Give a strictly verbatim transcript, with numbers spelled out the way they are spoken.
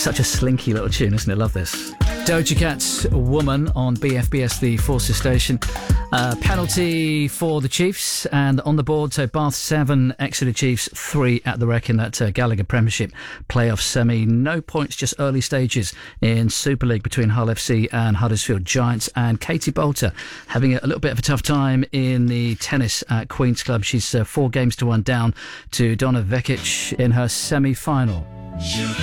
Such a slinky little tune, isn't it? Love this. Doja Cat's Woman on B F B S, the Forces station. Uh, penalty for the Chiefs, and on the board, so Bath seven, Exeter Chiefs three at the Wreck in that uh, Gallagher Premiership playoff semi. No points, just early stages in Super League between Hull F C and Huddersfield Giants. And Katie Bolter having a, a little bit of a tough time in the tennis at Queen's Club. She's uh, four games to one down to Donna Vekic in her semi-final.